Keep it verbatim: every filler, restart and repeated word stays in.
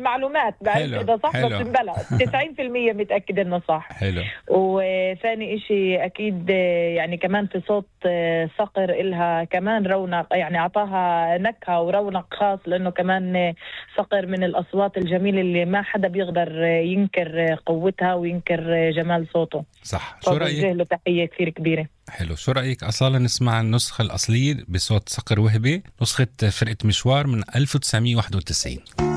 المعلومات، بعرف إذا صح بس بلا تسعين بالمية متأكد إنه صح. حلو. وثاني إشي أكيد يعني كمان في صوت صقر إلها كمان رونق، يعني أعطاها نكهة ورونق خاص، لأنه كمان صقر من الأصوات الجميلة اللي ما حدا بيقدر ينكر قوتها وينكر جمال صوته. صح. شو رأيك؟ له تحية كثير كبيرة. حلو. شو رأيك أصلا نسمع النسخة الأصلية بصوت صقر وهبي، نسخة فرقة مشوار من ألف وتسعمية وواحد وتسعين؟